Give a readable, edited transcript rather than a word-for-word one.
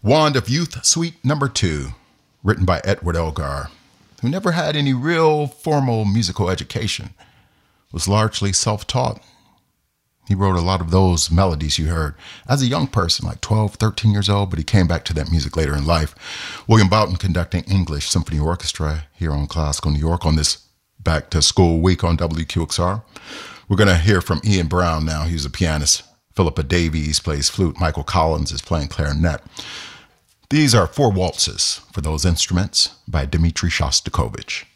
Wand of Youth, Suite Number 2, written by Edward Elgar, who never had any real formal musical education, was largely self-taught. He wrote a lot of those melodies you heard as a young person, like 12, 13 years old, but he came back to that music later in life. William Boughton conducting English Symphony Orchestra here on Classical New York on this Back to School week on WQXR. We're going to hear from Ian Brown now. He's a pianist. Philippa Davies plays flute. Michael Collins is playing clarinet. These are four waltzes for those instruments by Dmitri Shostakovich.